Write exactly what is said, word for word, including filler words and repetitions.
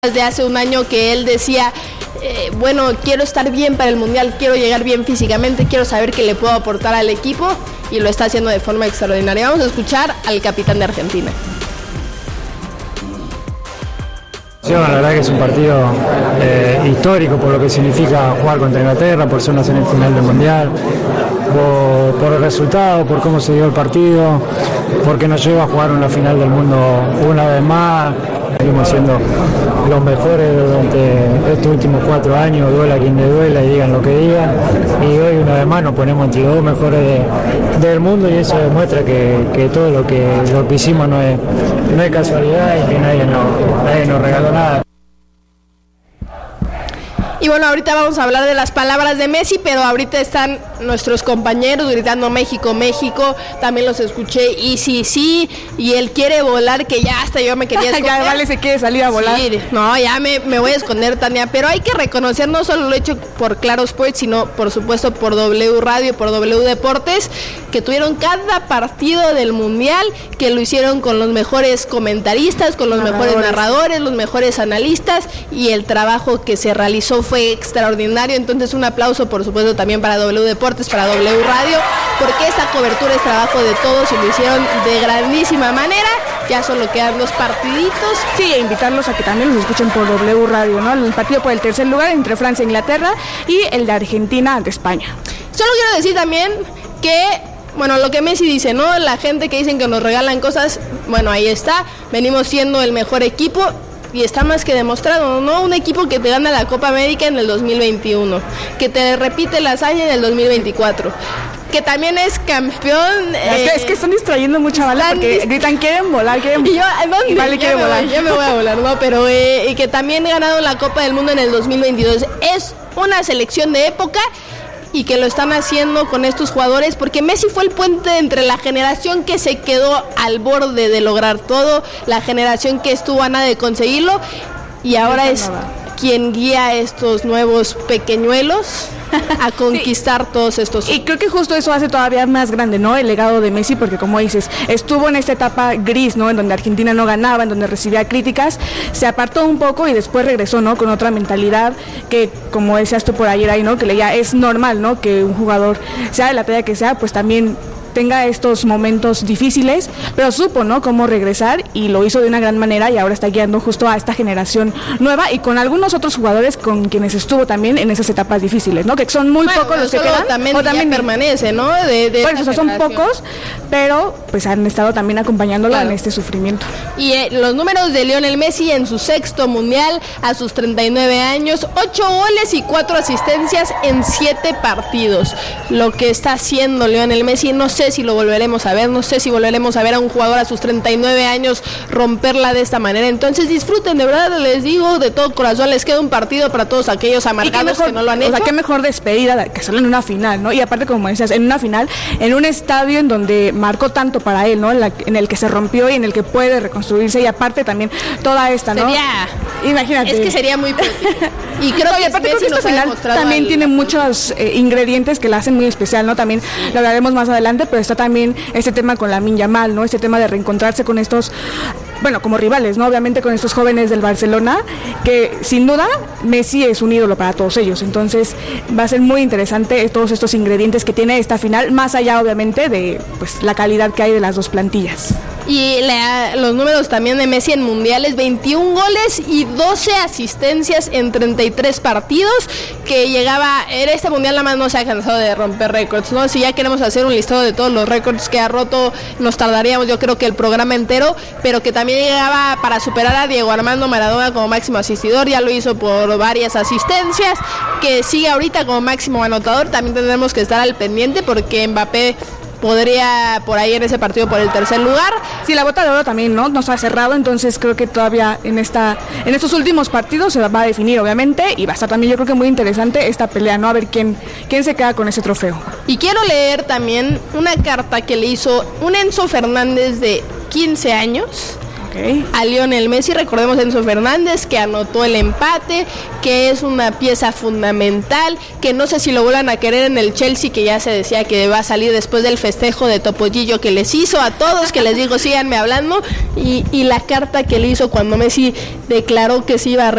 de hace un año que él decía, eh, bueno, quiero estar bien para el Mundial, quiero llegar bien físicamente, quiero saber qué le puedo aportar al equipo, y lo está haciendo de forma extraordinaria. Vamos a escuchar al capitán de Argentina. Sí, bueno, la verdad que es un partido eh, histórico por lo que significa jugar contra Inglaterra, por ser una semifinal del Mundial, por, por el resultado, por cómo se dio el partido, porque nos lleva a jugar una final del mundo una vez más. Seguimos siendo los mejores durante estos últimos cuatro años, duela quien le duela y digan lo que digan, y hoy una vez más nos ponemos entre los dos mejores de, del mundo, y eso demuestra que, que todo lo que, lo que hicimos no es, no es casualidad y que nadie nos, nadie nos regaló nada. Y bueno, ahorita vamos a hablar de las palabras de Messi, pero ahorita están nuestros compañeros gritando México, México, también los escuché, y sí, sí, y él quiere volar, que ya hasta yo me quería esconder. Ya vale, se quiere salir a volar. Sí, no, ya me, me voy a esconder, Tania, pero hay que reconocer no solo lo hecho por Claro Sports, sino por supuesto por W Radio, por W Deportes, que tuvieron cada partido del Mundial, que lo hicieron con los mejores comentaristas, con los narradores. mejores narradores, los mejores analistas, y el trabajo que se realizó fue extraordinario. Entonces un aplauso por supuesto también para W Deportes, para W Radio, porque esta cobertura es trabajo de todos y lo hicieron de grandísima manera. Ya solo quedan dos partiditos. Sí, e invitarlos a que también los escuchen por W Radio, ¿no? El partido por el tercer lugar entre Francia e Inglaterra y el de Argentina ante España. Solo quiero decir también que, bueno, lo que Messi dice, ¿no? La gente que dicen que nos regalan cosas, bueno, ahí está, venimos siendo el mejor equipo y está más que demostrado, ¿no? Un equipo que te gana la Copa América en el dos mil veintiuno, que te repite la hazaña en el dos mil veinticuatro, que también es campeón. Eh, es, que, es que están distrayendo mucha bala porque dist- gritan, quieren volar, quieren volar. Y yo, ¿dónde? Y vale, quiere me volar. Voy, yo me voy a volar, ¿no? Pero eh, y que también ha ganado la Copa del Mundo en el dos mil veintidós. Es una selección de época, y que lo están haciendo con estos jugadores, porque Messi fue el puente entre la generación que se quedó al borde de lograr todo, la generación que estuvo a nada de conseguirlo, y ahora es quien guía a estos nuevos pequeñuelos a conquistar sí. todos estos. Y creo que justo eso hace todavía más grande, ¿no? El legado de Messi, porque como dices, estuvo en esta etapa gris, ¿no? En donde Argentina no ganaba, en donde recibía críticas, se apartó un poco y después regresó, ¿no? Con otra mentalidad que, como decías tú por ayer ahí, ¿no? Que leía, es normal, ¿no? Que un jugador, sea de la talla que sea, pues también tenga estos momentos difíciles, pero supo, ¿no?, cómo regresar, y lo hizo de una gran manera, y ahora está guiando justo a esta generación nueva, y con algunos otros jugadores con quienes estuvo también en esas etapas difíciles, ¿no?, que son muy bueno, pocos los que quedan, también o también permanece, ¿no?, de, de bueno, o sea, son pocos, pero pues han estado también acompañándolo claro. en este sufrimiento. Y eh, los números de Lionel Messi en su sexto mundial, a sus treinta y nueve años, ocho goles y cuatro asistencias en siete partidos. Lo que está haciendo Lionel Messi, no sé si lo volveremos a ver, no sé si volveremos a ver a un jugador a sus treinta y nueve años romperla de esta manera. Entonces disfruten, de verdad les digo de todo corazón, les queda un partido para todos aquellos amargados mejor, que no lo han hecho. O sea, qué mejor despedida que solo en una final, ¿no? Y aparte, como decías, en una final, en un estadio en donde marcó tanto para él, ¿no? En, la, en el que se rompió y en el que puede reconstruirse, y aparte también toda esta, ¿no? Sería, imagínate. Es que sería muy y creo no, que, y aparte creo que esta final también al... tiene muchos eh, ingredientes que la hacen muy especial, ¿no? También lo hablaremos más adelante, pero está también este tema con Lamine Yamal, ¿no? Este tema de reencontrarse con estos, bueno, como rivales, ¿no? Obviamente con estos jóvenes del Barcelona, que sin duda Messi es un ídolo para todos ellos. Entonces va a ser muy interesante todos estos ingredientes que tiene esta final, más allá obviamente de pues la calidad que hay de las dos plantillas. Y la, los números también de Messi en mundiales, veintiún goles y doce asistencias en treinta y tres partidos, que llegaba, en este mundial nada más no se ha cansado de romper récords, ¿no? Si ya queremos hacer un listado de todos los récords que ha roto, nos tardaríamos yo creo que el programa entero, pero que también llegaba para superar a Diego Armando Maradona como máximo asistidor, ya lo hizo por varias asistencias, que sigue ahorita como máximo anotador. También tendremos que estar al pendiente porque Mbappé podría por ahí en ese partido por el tercer lugar. Sí, la bota de oro también, ¿no? Nos ha cerrado, entonces creo que todavía en esta en estos últimos partidos se va a definir, obviamente, y va a estar también yo creo que muy interesante esta pelea, ¿no? A ver quién, quién se queda con ese trofeo. Y quiero leer también una carta que le hizo un Enzo Fernández de quince años. Okay. A Lionel Messi. Recordemos a Enzo Fernández, que anotó el empate, que es una pieza fundamental, que no sé si lo vuelvan a querer en el Chelsea, que ya se decía que va a salir después del festejo de Topollillo que les hizo a todos, que les digo síganme hablando, y, y la carta que le hizo cuando Messi declaró que se iba a